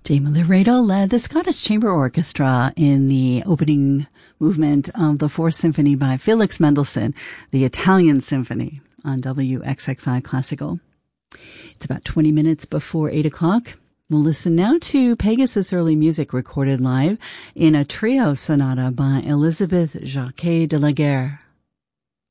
Damon Laredo led the Scottish Chamber Orchestra in the opening movement of the Fourth Symphony by Felix Mendelssohn, the Italian Symphony, on WXXI Classical. It's about 20 minutes before 8 o'clock. We'll listen now to Pegasus Early Music recorded live in a trio sonata by Elizabeth Jacquet de la Guerre.